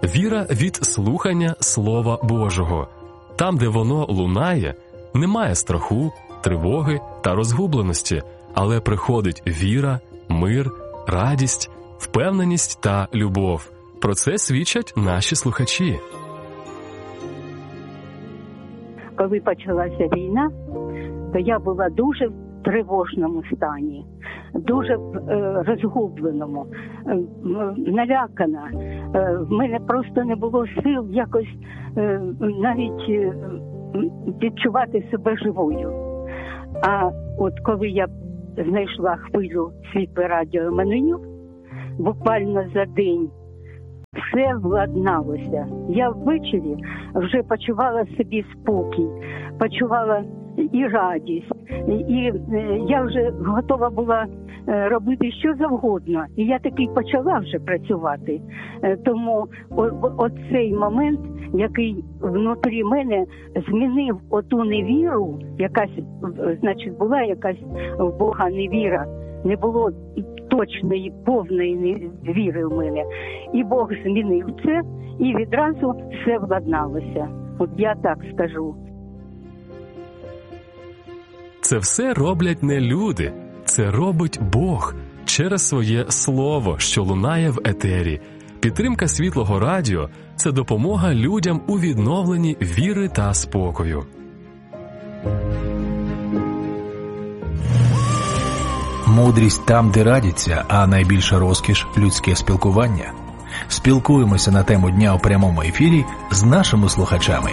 Віра від слухання Слова Божого. Там, де воно лунає, немає страху, тривоги та розгубленості, але приходить віра, мир, радість, впевненість та любов. Про це свідчать наші слухачі. Коли почалася війна, то я була дуже в тривожному стані, дуже розгубленому, налякана. В мене просто не було сил якось навіть відчувати себе живою. А от коли я знайшла хвилю Світле Радіо Еммануїл, буквально за день все владналося. Я ввечері вже почувала собі спокій, почувала і радість, і я вже готова була робити що завгодно. І я таки почала вже працювати. Тому оцей момент, який внутрі мене змінив оту невіру, якась, значить, була якась в Бога невіра, не було точної, повної віри в мене. І Бог змінив це, і відразу все владналося. От я так скажу. Це все роблять не люди, це робить Бог через своє слово, що лунає в етері. Підтримка Світлого Радіо – це допомога людям у відновленні віри та спокою. Мудрість там, де радяться, а найбільша розкіш – людське спілкування. Спілкуємося на тему дня у прямому ефірі з нашими слухачами.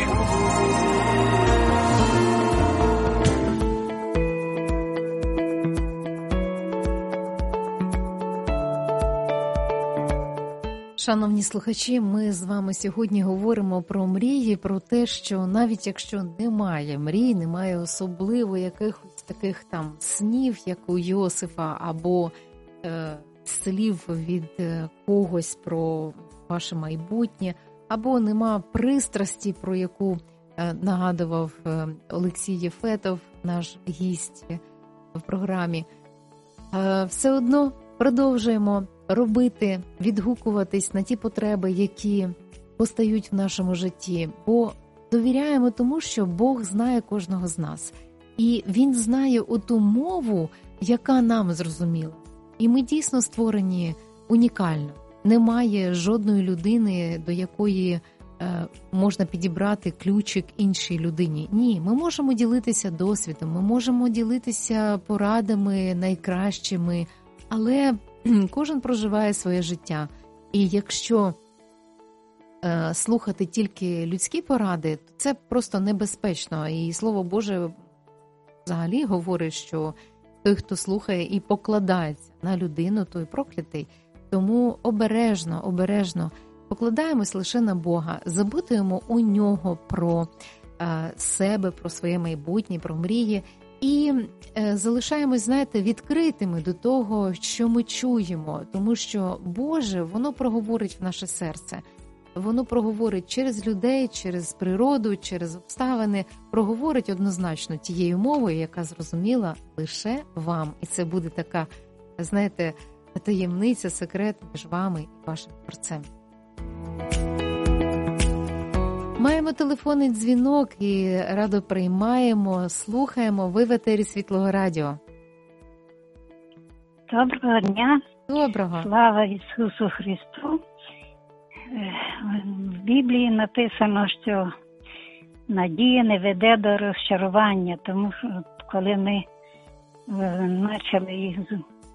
Шановні слухачі, ми з вами сьогодні говоримо про мрії, про те, що навіть якщо немає мрій, немає особливо якихось таких там снів, як у Йосифа, або слів від когось про ваше майбутнє, або нема пристрасті, про яку нагадував Олексій Єфетов, наш гість в програмі, все одно продовжуємо робити, відгукуватись на ті потреби, які постають в нашому житті, бо довіряємо тому, що Бог знає кожного з нас. І Він знає оту мову, яка нам зрозуміла. І ми дійсно створені унікально. Немає жодної людини, до якої можна підібрати ключик іншій людині. Ні, ми можемо ділитися досвідом, ми можемо ділитися порадами найкращими, але кожен проживає своє життя. І якщо слухати тільки людські поради, то це просто небезпечно. І Слово Боже взагалі говорить, що той, хто слухає і покладається на людину, той проклятий. Тому обережно покладаємось лише на Бога, запитуємо у Нього про себе, про своє майбутнє, про мрії. І залишаємось, знаєте, відкритими до того, що ми чуємо, тому що Боже, воно проговорить в наше серце. Воно проговорить через людей, через природу, через обставини, проговорить однозначно тією мовою, яка зрозуміла лише вам. І це буде така, знаєте, таємниця, секрет між вами і вашим творцем. Маємо телефонний дзвінок і радо приймаємо, слухаємо. Ви в етері Світлого Радіо. Доброго дня. Доброго. Слава Ісусу Христу. В Біблії написано, що надія не веде до розчарування, тому що коли ми почали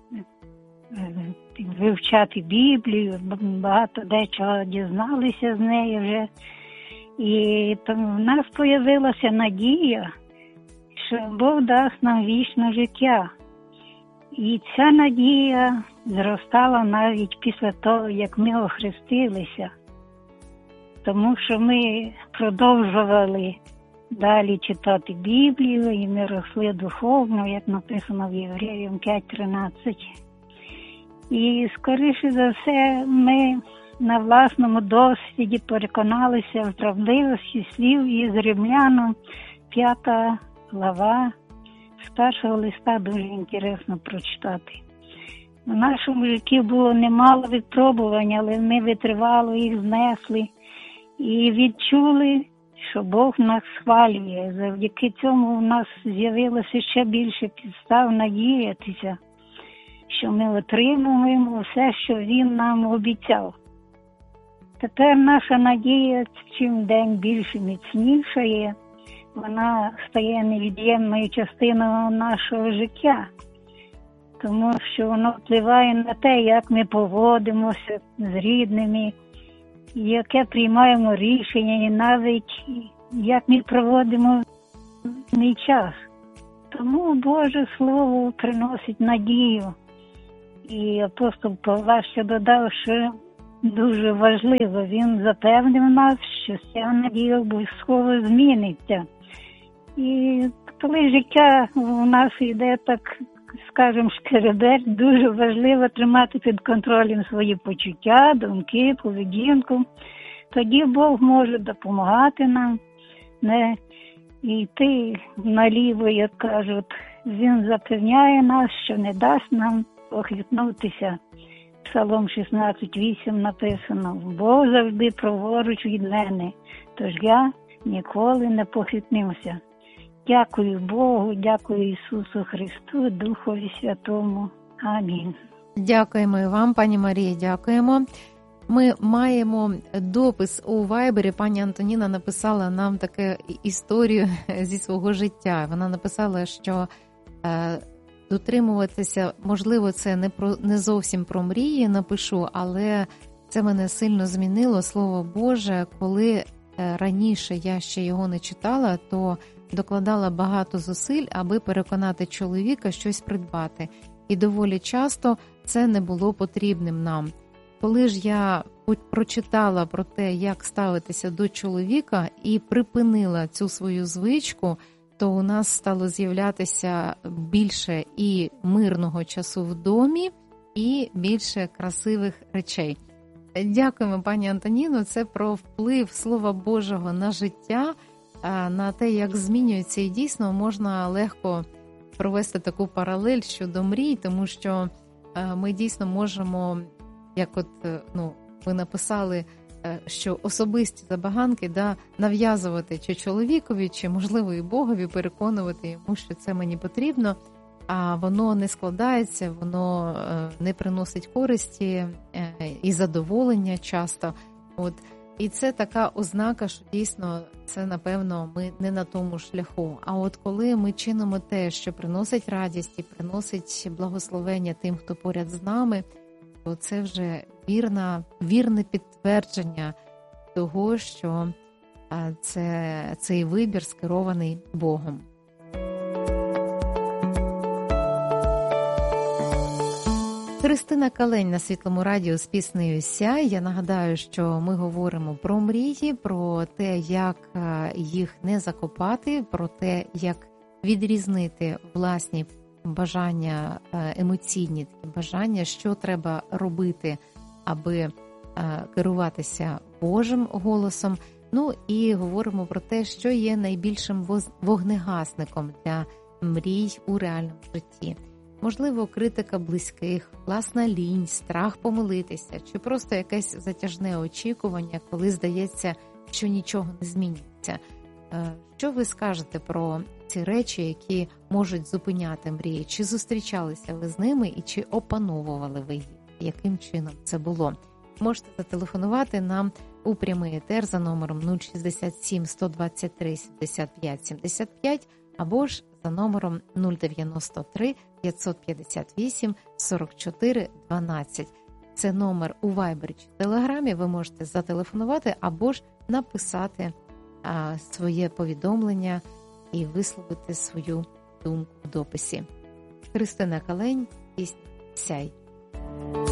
вивчати Біблію, багато дечого дізналися з неї вже. І тому в нас з'явилася надія, що Бог дасть нам вічне життя. І ця надія зростала навіть після того, як ми охрестилися. Тому що ми продовжували далі читати Біблію, і ми росли духовно, як написано в Євреям 5:13. І, скоріше за все, ми на власному досвіді переконалися в правдивості слів із Римлянам, 5 глава, з першого листа дуже інтересно прочитати. В нашому житті було немало випробувань, але ми витривало їх знесли і відчули, що Бог нас схвалює. Завдяки цьому у нас з'явилося ще більше підстав надіятися, що ми отримуємо все, що Він нам обіцяв. Тепер наша надія чим день більше міцнішає, вона стає невід'ємною частиною нашого життя, тому що воно впливає на те, як ми поводимося з рідними, яке приймаємо рішення і навіть як ми проводимо мій час. Тому Боже Слово приносить надію. І апостол Павло ще додав, що дуже важливо, він запевнив нас, що ця надія обов'язково зміниться. І коли життя у нас йде, так скажімо, шкереберть, дуже важливо тримати під контролем свої почуття, думки, поведінку. Тоді Бог може допомагати нам не йти наліво, як кажуть. Він запевняє нас, що не дасть нам похитнутися. Псалом 16:8 написано: «Бог завжди праворуч від мене, тож я ніколи не похитнуся». Дякую Богу, дякую Ісусу Христу, Духові Святому. Амінь. Дякуємо і вам, пані Марія, дякуємо. Ми маємо допис у Вайбері. Пані Антоніна написала нам таку історію зі свого життя. Вона написала, що дотримуватися, можливо, це не зовсім про мрії напишу, але це мене сильно змінило, Слово Боже. Коли раніше я ще його не читала, то докладала багато зусиль, аби переконати чоловіка щось придбати. І доволі часто це не було потрібним нам. Коли ж я прочитала про те, як ставитися до чоловіка, і припинила цю свою звичку, то у нас стало з'являтися більше і мирного часу в домі, і більше красивих речей. Дякуємо, пані Антоніно. Це про вплив Слова Божого на життя, на те, як змінюється. І дійсно можна легко провести таку паралель щодо мрій, тому що ми дійсно можемо, як ви написали, що особисті забаганки нав'язувати чи чоловікові, чи, можливо, і Богові, переконувати йому, що це мені потрібно, а воно не складається, воно не приносить користі і задоволення часто. І це така ознака, що дійсно це, напевно, ми не на тому шляху. А от коли ми чинимо те, що приносить радість і приносить благословення тим, хто поряд з нами, то це вже вірне підтвердження того, що цей вибір скерований Богом. Христина Калень на Світлому радіо з піснею «Сяй». Я нагадаю, що ми говоримо про мрії, про те, як їх не закопати, про те, як відрізнити власні бажання, емоційні бажання, що треба робити, аби керуватися Божим голосом. Ну і говоримо про те, що є найбільшим вогнегасником для мрій у реальному житті. Можливо, критика близьких, власна лінь, страх помилитися, чи просто якесь затяжне очікування, коли здається, що нічого не змінюється. Що ви скажете про ці речі, які можуть зупиняти мрії? Чи зустрічалися ви з ними і чи опановували ви їх? Яким чином це було? Можете зателефонувати нам у прямий етер за номером 067 123 75 75 або ж за номером 093 558 44 12. Це номер у Вайбері чи Телеграмі. Ви можете зателефонувати або ж написати своє повідомлення і висловити свою думку в дописі. Христина Калень, пісня «Сяй».